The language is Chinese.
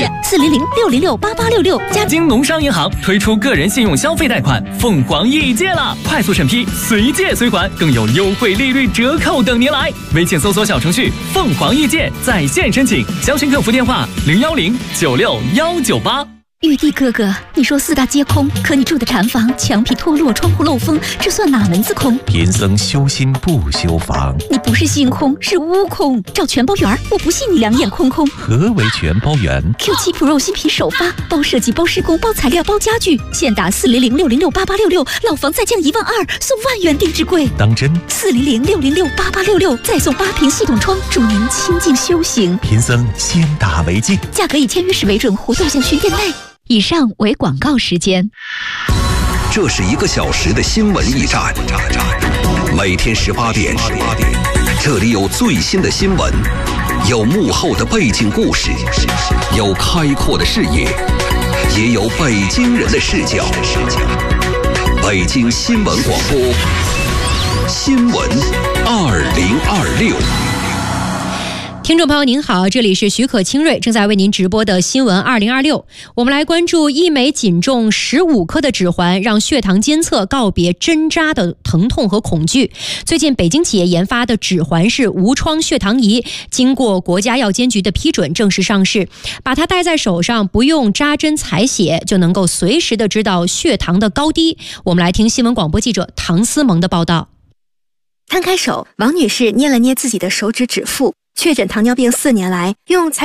400-606-8866加京农商银行推出个人信用消费贷款凤凰易借了，快速审批，随借随还，更有优惠利率折扣等您来。微信搜索小程序凤凰易借在线申请，详询客服电话010-96198。 玉帝哥哥，你说四大皆空，可你住的禅房墙皮脱落，窗户漏风，这算哪门子空？ 贫僧修心不修房。 你不是心空，是屋空。找全包圆，我不信你两眼空空。 何为全包圆 ？Q7 Pro 新品首发，包设计、包施工、包材料、包家具，现打400-606-8866，老房再降12000，送万元定制柜。 当真 ？400-606-8866，再送8瓶系统窗，助您清静修行。 贫僧先打为敬， 价格以签约时为准，活动详询店内。以上为广告时间。 这是1个小时的新闻驿站，每天18点，这里有最新的新闻，有幕后的背景故事，有开阔的视野，也有北京人的视角。北京新闻广播，新闻2026。 听众朋友您好，这里是许可清瑞正在为您直播的新闻2026。我们来关注一枚仅重15克的指环，让血糖监测告别针扎的疼痛和恐惧。最近北京企业研发的指环式无创血糖仪，经过国家药监局的批准正式上市。把它戴在手上，不用扎针采血，就能够随时的知道血糖的高低。我们来听新闻广播记者唐思萌的报道。 摊开手，王女士捏了捏自己的手指指腹。确诊糖尿病4年来，用